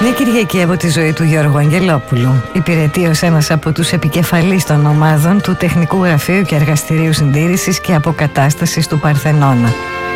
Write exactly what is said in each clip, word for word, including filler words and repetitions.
Μια Κυριακή από τη ζωή του Γιώργου Αγγελόπουλου υπηρετεί ως ένας από τους επικεφαλείς των ομάδων του Τεχνικού Γραφείου και Εργαστηρίου Συντήρησης και Αποκατάστασης του Παρθενώνα.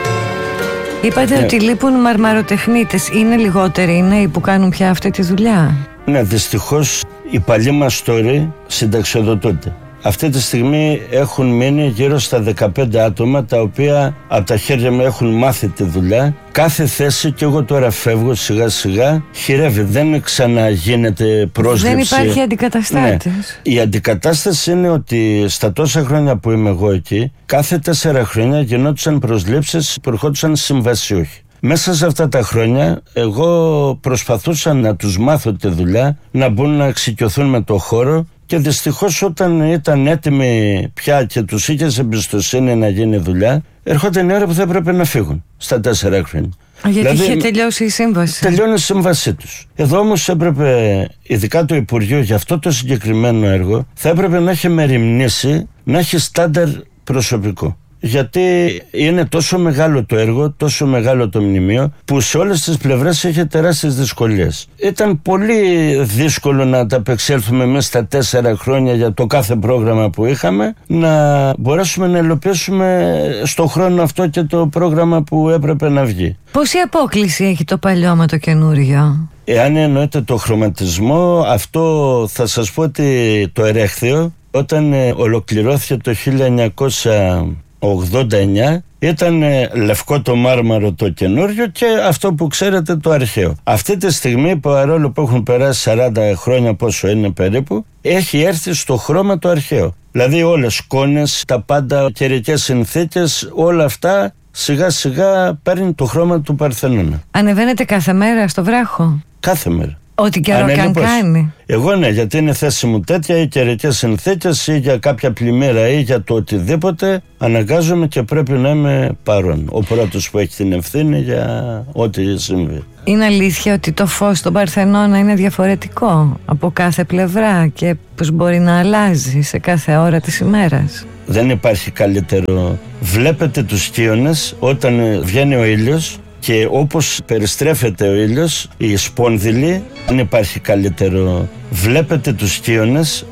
Είπατε ναι. ότι λείπουν μαρμαροτεχνίτες. Είναι λιγότεροι οι νέοι που κάνουν πια αυτή τη δουλειά? Ναι, δυστυχώς οι παλιοί μας τόροι συνταξιοδοτούνται. Αυτή τη στιγμή έχουν μείνει γύρω στα δεκαπέντε άτομα, τα οποία από τα χέρια μου έχουν μάθει τη δουλειά. Κάθε θέση, και εγώ τώρα φεύγω σιγά σιγά, χειρεύει. Δεν ξαναγίνεται πρόσληψη. Δεν υπάρχει αντικαταστάτης. Ναι. Η αντικατάσταση είναι ότι στα τόσα χρόνια που είμαι εγώ εκεί, κάθε τέσσερα χρόνια γινόντουσαν προσλήψεις που ερχόντουσαν συμβασιούχοι. Μέσα σε αυτά τα χρόνια εγώ προσπαθούσα να τους μάθω τη δουλειά, να μπουν να εξοικειωθούν με το χώρο, και δυστυχώς όταν ήταν έτοιμοι πια και τους είχες εμπιστοσύνη να γίνει δουλειά, ερχόταν η ώρα που θα έπρεπε να φύγουν στα τέσσερα χρόνια. Γιατί δηλαδή, είχε τελειώσει η σύμβαση. Τελειώνει η σύμβασή τους. Εδώ όμως έπρεπε, ειδικά το Υπουργείο για αυτό το συγκεκριμένο έργο, θα έπρεπε να έχει μεριμνήσει, να έχει στάνταρ προσωπικό. Γιατί είναι τόσο μεγάλο το έργο, τόσο μεγάλο το μνημείο, που σε όλες τις πλευρές είχε τεράστιες δυσκολίες. Ήταν πολύ δύσκολο να ανταπεξέλθουμε μέσα στα τέσσερα χρόνια για το κάθε πρόγραμμα που είχαμε, να μπορέσουμε να υλοποιήσουμε στο χρόνο αυτό και το πρόγραμμα που έπρεπε να βγει. Πόση απόκληση έχει το παλιό με το καινούριο? Εάν εννοείται το χρωματισμό, αυτό θα σας πω ότι το ερέχθιο, όταν ολοκληρώθηκε το χίλια εννιακόσια ογδόντα εννιά, ήταν λευκό το μάρμαρο το καινούριο και αυτό που ξέρετε το αρχαίο. Αυτή τη στιγμή, παρόλο που έχουν περάσει σαράντα χρόνια, πόσο είναι περίπου, έχει έρθει στο χρώμα το αρχαίο. Δηλαδή όλες σκόνες, τα πάντα, καιρικές συνθήκες, όλα αυτά σιγά σιγά παίρνει το χρώμα του Παρθενώνα. Ανεβαίνετε κάθε μέρα στο βράχο? Κάθε μέρα. Ό,τι καιρό και αν κάνει. Εγώ ναι, γιατί είναι θέση μου τέτοια, ή καιρικές συνθήκες ή για κάποια πλημμύρα ή για το οτιδήποτε, αναγκάζομαι και πρέπει να είμαι παρόν. Ο πρώτος που έχει την ευθύνη για ό,τι συμβεί. Είναι αλήθεια ότι το φως στον Παρθενώνα είναι διαφορετικό από κάθε πλευρά και πως μπορεί να αλλάζει σε κάθε ώρα της ημέρας? Δεν υπάρχει καλύτερο. Βλέπετε τους σκίονες όταν βγαίνει ο ήλιος, και όπως περιστρέφεται ο ήλιος, η σπόνδυλη, δεν υπάρχει καλύτερο. Βλέπετε τους σκίονες